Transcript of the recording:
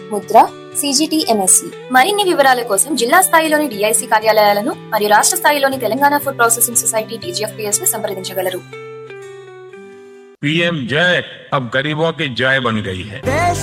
Mudra CGTMSC. మరిన్ని వివరాల కోసం జిల్లా స్థాయిలోని DIC కార్యాలయాలను మరియు రాష్ట్ర స్థాయిలోని Telangana food processing society TGFPS ను సంప్రదించగలరు. PM जय अब गरीबों की जय बन गई है।